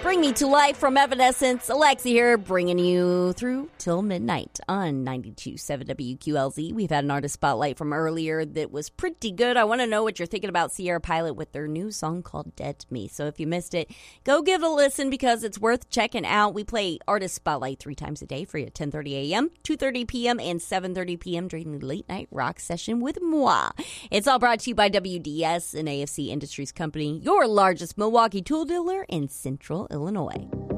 Bring Me to Life from Evanescence. Alexi here, bringing you through till midnight on 92.7 WQLZ. We've had an artist spotlight from earlier that was pretty good. I want to know what you're thinking about Sierra Pilot with their new song called Dead to Me. So if you missed it, go give it a listen because it's worth checking out. We play artist spotlight 3 times a day for you at 10:30 a.m., 2:30 p.m., and 7:30 p.m. during the late night rock session with moi. It's all brought to you by WDS, an AFC Industries company, your largest Milwaukee tool dealer in Central Illinois.